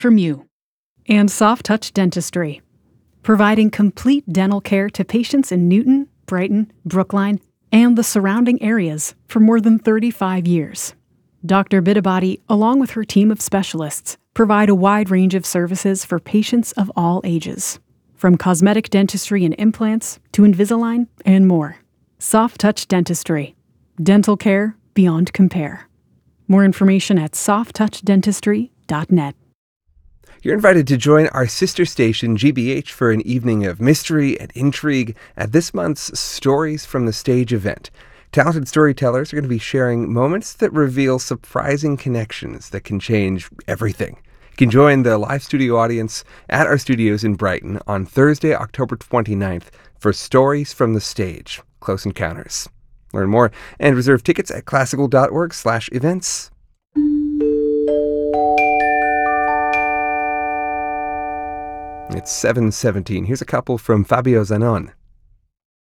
from you. And Soft Touch Dentistry, providing complete dental care to patients in Newton, Brighton, Brookline, and the surrounding areas for more than 35 years. Dr. Biddabody, along with her team of specialists, provide a wide range of services for patients of all ages, from cosmetic dentistry and implants to Invisalign and more. Soft Touch Dentistry, dental care beyond compare. More information at softtouchdentistry.net. You're invited to join our sister station, GBH, for an evening of mystery and intrigue at this month's Stories from the Stage event. Talented storytellers are going to be sharing moments that reveal surprising connections that can change everything. You can join the live studio audience at our studios in Brighton on Thursday, October 29th for Stories from the Stage, Close Encounters. Learn more and reserve tickets at classical.org/events. It's 7:17. Here's a couple from Fabio Zanon.